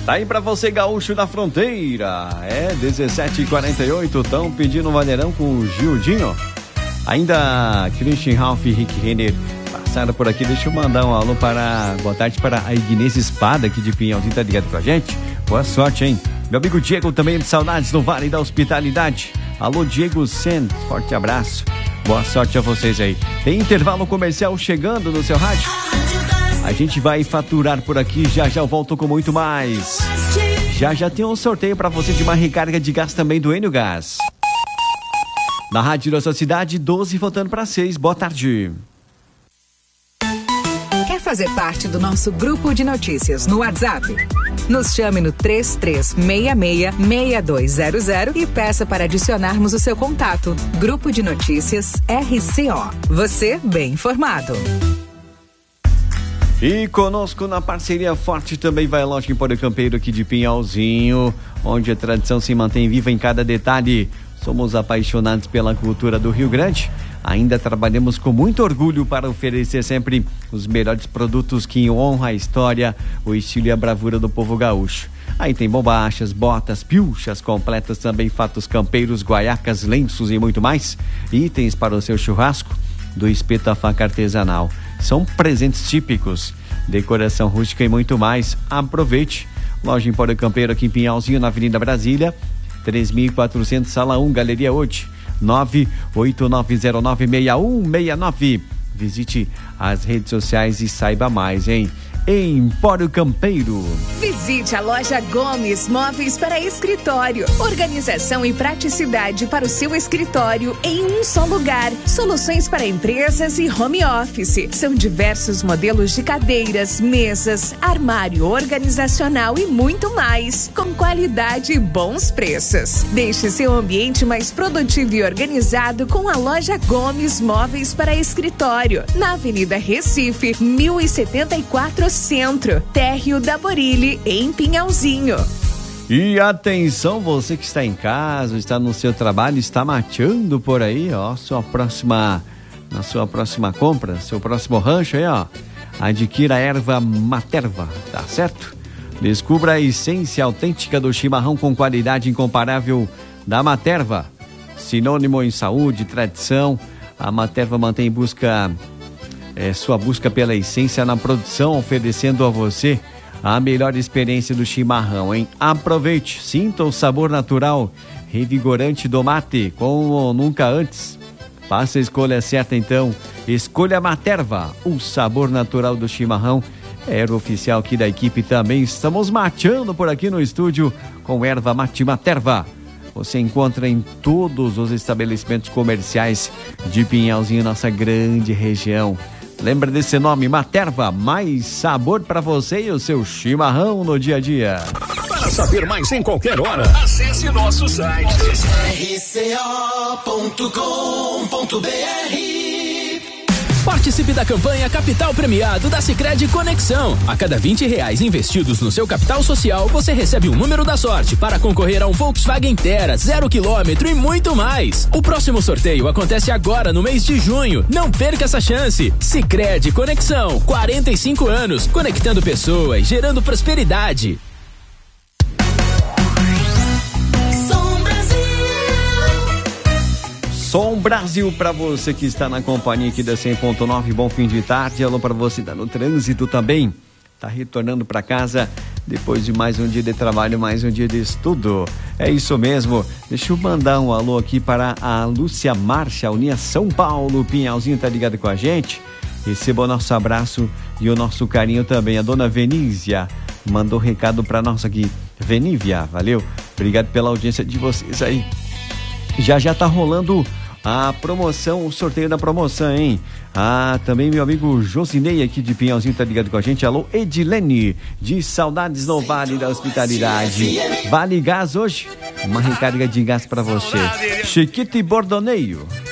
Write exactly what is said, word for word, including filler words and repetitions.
Tá aí pra você, gaúcho da fronteira. É, dezessete e quarenta e oito, tão pedindo um vaneirão com o Gildinho. Ainda Christian Ralph e Rick Renner passaram por aqui. Deixa eu mandar um alô para... Boa tarde para a Ignez Espada aqui de Pinhalzinho, tá ligado com a gente? Boa sorte, hein? Meu amigo Diego também de saudades no Vale da Hospitalidade. Alô, Diego Sen, forte abraço. Boa sorte a vocês aí. Tem intervalo comercial chegando no seu rádio? A gente vai faturar por aqui, já já eu volto com muito mais. Já já tem um sorteio para você de uma recarga de gás também do Enio Gás. Na rádio da sua cidade, doze votando para seis. Boa tarde. Quer fazer parte do nosso grupo de notícias no WhatsApp? Nos chame no três três seis seis, seis dois zero zero e peça para adicionarmos o seu contato. Grupo de Notícias R C O. Você bem informado. E conosco na parceria forte também vai a loja Empório Campeiro aqui de Pinhalzinho, onde a tradição se mantém viva em cada detalhe. Somos apaixonados pela cultura do Rio Grande. Ainda trabalhamos com muito orgulho para oferecer sempre os melhores produtos que honram a história, o estilo e a bravura do povo gaúcho. Aí tem bombachas, botas, pilchas completas, também fatos campeiros, guaiacas, lenços e muito mais. Itens para o seu churrasco, do espeto à faca artesanal. São presentes típicos, decoração rústica e muito mais. Aproveite. Loja Empório Campeiro aqui em Pinhalzinho, na Avenida Brasília, três mil e quatrocentos, Sala um, Galeria oito. nove oito nove zero nove seis um seis nove. Visite as redes sociais e saiba mais, hein? Empório Campeiro. Visite a loja Gomes Móveis para Escritório. Organização e praticidade para o seu escritório em um só lugar. Soluções para empresas e home office. São diversos modelos de cadeiras, mesas, armário organizacional e muito mais. Com qualidade e bons preços. Deixe seu ambiente mais produtivo e organizado com a loja Gomes Móveis para Escritório. Na Avenida Recife, mil e setenta e quatro Centro, Térreo da Borilli, em Pinhalzinho. E atenção, você que está em casa, está no seu trabalho, está mateando por aí, ó, sua próxima, na sua próxima compra, seu próximo rancho aí, ó, adquira a erva Materva, tá certo? Descubra a essência autêntica do chimarrão com qualidade incomparável da Materva. Sinônimo em saúde e tradição, a Materva mantém em busca... É sua busca pela essência na produção, oferecendo a você a melhor experiência do chimarrão, hein? Aproveite, sinta o sabor natural, revigorante do mate, como nunca antes. Faça a escolha certa então, escolha Materva, o sabor natural do chimarrão. Era o oficial aqui da equipe também, estamos mateando por aqui no estúdio com erva mate Materva. Você encontra em todos os estabelecimentos comerciais de Pinhalzinho, nossa grande região. Lembra desse nome, Materva, mais sabor para você e o seu chimarrão no dia a dia. Para saber mais em qualquer hora, acesse nosso site r c o ponto com ponto b r. Participe da campanha Capital Premiado da Sicredi Conexão. A cada vinte reais investidos no seu capital social, você recebe um número da sorte para concorrer a um Volkswagen Tera, zero quilômetro e muito mais. O próximo sorteio acontece agora no mês de junho. Não perca essa chance. Sicredi Conexão, quarenta e cinco anos, conectando pessoas, gerando prosperidade. Som Brasil para você que está na companhia aqui da cem ponto nove, bom fim de tarde. Alô para você que está no trânsito também, está retornando para casa depois de mais um dia de trabalho, mais um dia de estudo. É isso mesmo, deixa eu mandar um alô aqui para a Lúcia Marcha, Unia São Paulo, Pinhalzinho tá ligado com a gente. Receba o nosso abraço e o nosso carinho também. A dona Venízia mandou recado para nós aqui. Venívia, valeu, obrigado pela audiência de vocês aí. Já já tá rolando a promoção, o sorteio da promoção, hein? Ah, também meu amigo Josinei aqui de Pinhalzinho tá ligado com a gente. Alô, Edilene, de Saudades no Vale da Hospitalidade. Vale Gás hoje, uma recarga de gás pra você. Chiquito e Bordoneio.